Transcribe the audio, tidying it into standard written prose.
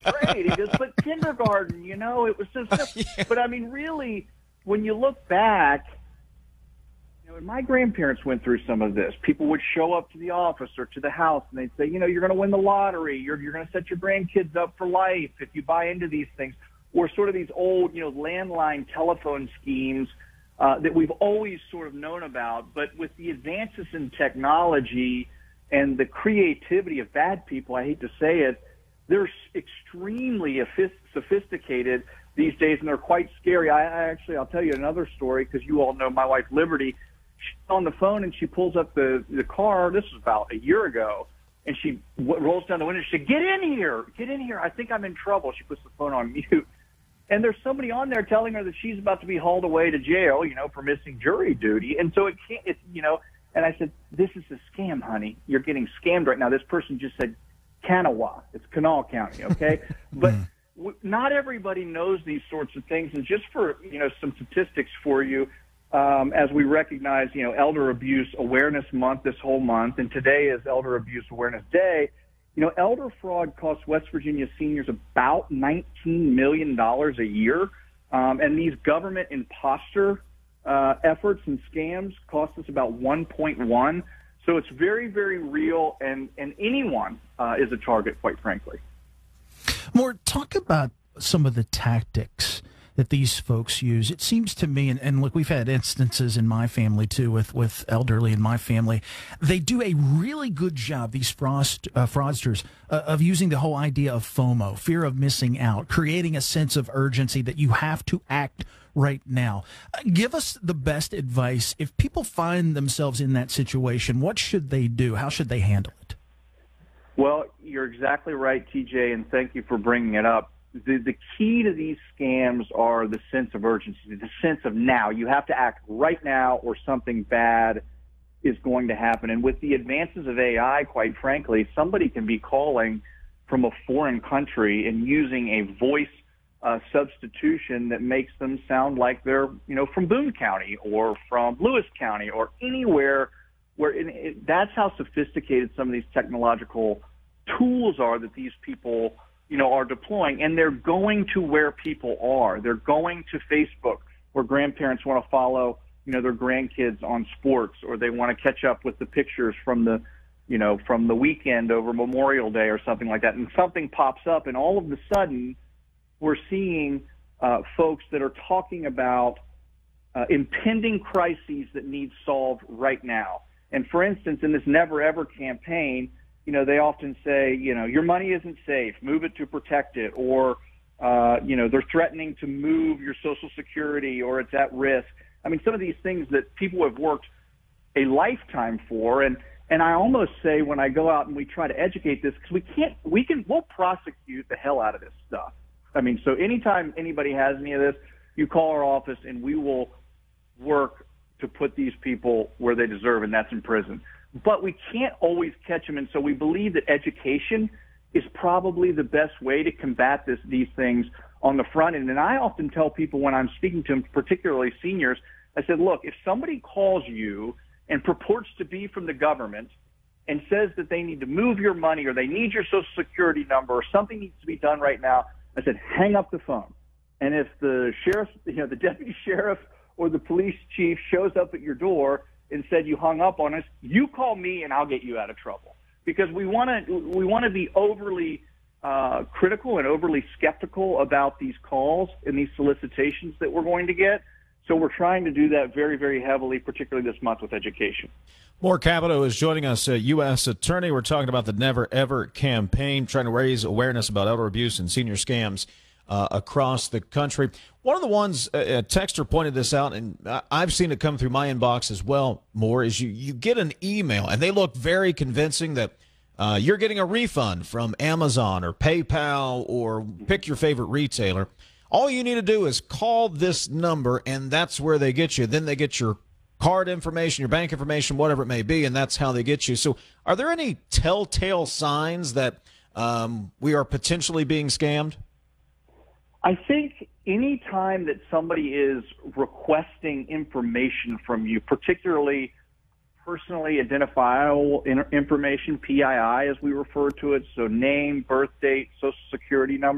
grade. He goes, but kindergarten, it was so Yeah. But I mean, really, when you look back, when my grandparents went through some of this, people would show up to the office or to the house and they'd say, you're going to win the lottery. You're going to set your grandkids up for life if you buy into these things. Or sort of these old, landline telephone schemes that we've always sort of known about. But with the advances in technology and the creativity of bad people, I hate to say it, they're extremely sophisticated these days, and they're quite scary. I'll tell you another story because you all know my wife, Liberty. She's on the phone, and she pulls up the car. This was about a year ago, and she rolls down the window. She said, get in here. I think I'm in trouble. She puts the phone on mute. And there's somebody on there telling her that she's about to be hauled away to jail, for missing jury duty. And so and I said, this is a scam, honey. You're getting scammed right now. This person just said Kanawha. It's Kanawha County, okay? But not everybody knows these sorts of things. And just for, some statistics for you, as we recognize, Elder Abuse Awareness Month this whole month, and today is Elder Abuse Awareness Day, elder fraud costs West Virginia seniors about $19 million a year. And these government imposter efforts and scams cost us about 1.1. So it's very, very real, and anyone is a target, quite frankly. More, talk about some of the tactics that these folks use. It seems to me, and look, we've had instances in my family too with elderly in my family. They do a really good job, these fraudsters, of using the whole idea of FOMO, fear of missing out, creating a sense of urgency that you have to act right now. Give us the best advice. If people find themselves in that situation, what should they do? How should they handle it? Well, you're exactly right, TJ, and thank you for bringing it up. The key to these scams are the sense of urgency, the sense of now. You have to act right now or something bad is going to happen. And with the advances of AI, quite frankly, somebody can be calling from a foreign country and using a voice substitution that makes them sound like they're, from Boone County or from Lewis County or anywhere where that's how sophisticated some of these technological tools are that these people are deploying, and they're going to where people are. They're going to Facebook where grandparents want to follow, their grandkids on sports, or they want to catch up with the pictures from the weekend over Memorial Day or something like that. And something pops up, and all of a sudden we're seeing folks that are talking about impending crises that need solved right now. And for instance, in this Never Ever campaign, they often say, your money isn't safe, move it to protect it, or, they're threatening to move your Social Security or it's at risk. I mean, some of these things that people have worked a lifetime for. And I almost say when I go out and we try to educate this, because we'll prosecute the hell out of this stuff. I mean, so anytime anybody has any of this, you call our office and we will work to put these people where they deserve, and that's in prison. But we can't always catch them, and so we believe that education is probably the best way to combat these things on the front end. And I often tell people when I'm speaking to them, particularly seniors, I said, look, if somebody calls you and purports to be from the government and says that they need to move your money or they need your Social Security number or something needs to be done right now, I said, hang up the phone. And if the sheriff, the deputy sheriff or the police chief shows up at your door and said you hung up on us, you call me and I'll get you out of trouble. Because we want to be overly critical and overly skeptical about these calls and these solicitations that we're going to get. So we're trying to do that very, very heavily, particularly this month with education. More Capito is joining us, a U.S. attorney. We're talking about the Never Ever campaign, trying to raise awareness about elder abuse and senior scams across the country. One of the ones, a texter pointed this out, and I've seen it come through my inbox as well, more, is you get an email, and they look very convincing that you're getting a refund from Amazon or PayPal or pick your favorite retailer. All you need to do is call this number, and that's where they get you. Then they get your card information, your bank information, whatever it may be, and that's how they get you. So are there any telltale signs that we are potentially being scammed? I think any time that somebody is requesting information from you, particularly personally identifiable information, PII as we refer to it, so name, birth date, Social Security number,